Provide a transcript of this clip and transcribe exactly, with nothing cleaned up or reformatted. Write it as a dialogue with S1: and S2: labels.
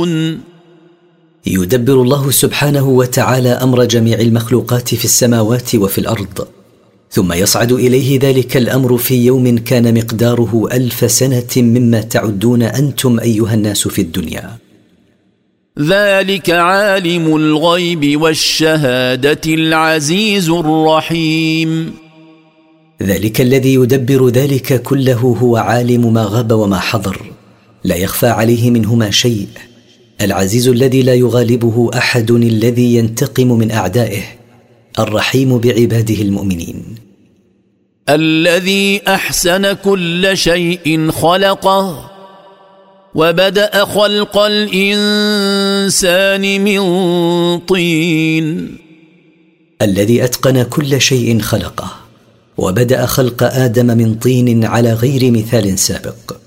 S1: يدبر الله سبحانه وتعالى أمر جميع المخلوقات في السماوات وفي الأرض، ثم يصعد إليه ذلك الأمر في يوم كان مقداره ألف سنة مما تعدون أنتم أيها الناس في الدنيا.
S2: ذلك عالم الغيب والشهادة العزيز الرحيم.
S1: ذلك الذي يدبر ذلك كله هو عالم ما غاب وما حضر، لا يخفى عليه منهما شيء، العزيز الذي لا يغالبه أحد، الذي ينتقم من أعدائه، الرحيم بعباده المؤمنين.
S2: الذي أحسن كل شيء خلقه وبدأ خلق الإنسان من طين.
S1: الذي أتقن كل شيء خلقه وبدأ خلق آدم من طين على غير مثال سابق.